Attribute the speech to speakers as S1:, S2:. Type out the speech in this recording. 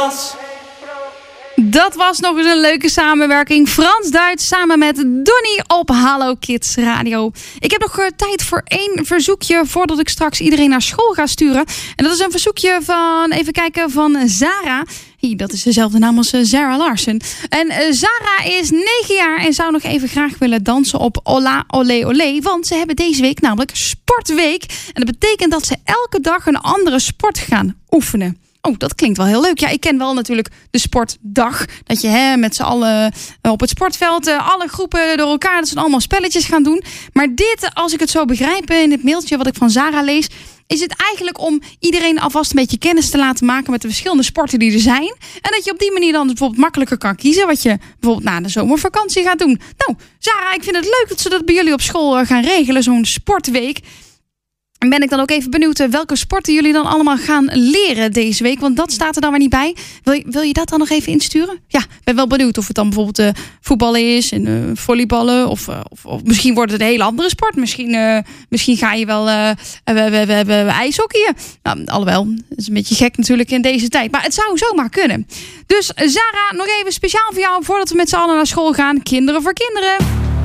S1: Frans.
S2: Dat was nog eens een leuke samenwerking. Frans-Duits samen met Donnie op Hallo Kids Radio. Ik heb nog tijd voor 1 verzoekje voordat ik straks iedereen naar school ga sturen. En dat is een verzoekje van, even kijken, van Zara. Dat is dezelfde naam als Zara Larsen. En Zara is 9 jaar en zou nog even graag willen dansen op Ola Olé Olé. Want ze hebben deze week namelijk Sportweek. En dat betekent dat ze elke dag een andere sport gaan oefenen. Oh, dat klinkt wel heel leuk. Ja, ik ken wel natuurlijk de sportdag. Dat je met z'n allen op het sportveld, alle groepen door elkaar, dat ze allemaal spelletjes gaan doen. Maar dit, als ik het zo begrijp in het mailtje wat ik van Zara lees, is het eigenlijk om iedereen alvast een beetje kennis te laten maken met de verschillende sporten die er zijn. En dat je op die manier dan bijvoorbeeld makkelijker kan kiezen wat je bijvoorbeeld na de zomervakantie gaat doen. Nou, Zara, ik vind het leuk dat ze dat bij jullie op school gaan regelen, zo'n sportweek. En ben ik dan ook even benieuwd welke sporten jullie dan allemaal gaan leren deze week. Want dat staat er dan weer niet bij. Wil je dat dan nog even insturen? Ja, ik ben wel benieuwd of het dan bijvoorbeeld voetballen is en volleyballen. Of misschien wordt het een hele andere sport. Misschien ga je wel ijshockeyen. Nou, alhoewel, dat is een beetje gek natuurlijk in deze tijd. Maar het zou zomaar kunnen. Dus Zara, nog even speciaal voor jou voordat we met z'n allen naar school gaan. Kinderen voor kinderen.